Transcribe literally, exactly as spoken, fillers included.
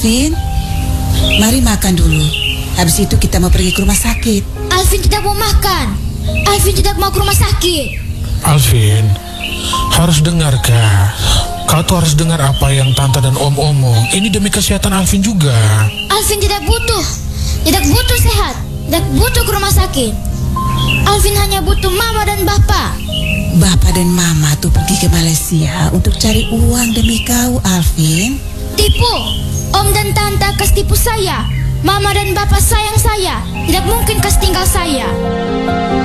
Alvin, mari makan dulu. Habis itu kita mau pergi ke rumah sakit. Alvin tidak mau makan. Alvin tidak mau ke rumah sakit. Alvin, harus dengar kak. Kau tuh harus dengar apa yang tante dan om omong. Ini demi kesehatan Alvin juga. Alvin tidak butuh. Tidak butuh sehat. Tidak butuh ke rumah sakit. Alvin hanya butuh mama dan bapak. Bapak dan mama tuh pergi ke Malaysia untuk cari uang demi kau, Alvin. Tipu. Om dan tante kas tipu saya. Mama dan bapak sayang saya. Tidak mungkin kas tinggal saya.